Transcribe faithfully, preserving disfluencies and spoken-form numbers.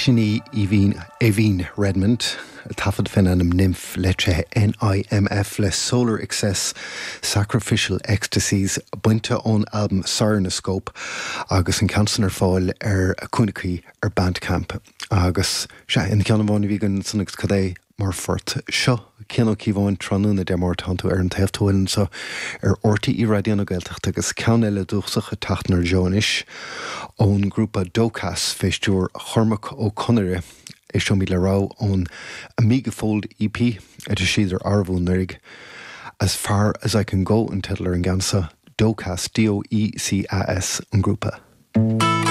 Sinní Eiveen Redmond, tafod fin anam nymph letre N I M F le Solar Excess Sacrificial Ecstasies buinte ón album Cyrnoscope agus an cancer fáil ar cúnachaí ar Bandcamp agus se in ceanna bháin bhígan san cadé mar fort seo ceanna cíbháin tróna de mar tanú ar an taobhtóilin so ar ortaí i radiona gailteachta agus ceann eile dúchsacha taithnar Joanis ón grúpa Docas féistúr Chormac ó Conire is seo mi le rá ón a megafold E P it is siidir arbhún nurig As Far As I Can Go an titlar an gansa Docas D O E C A S an grúpa.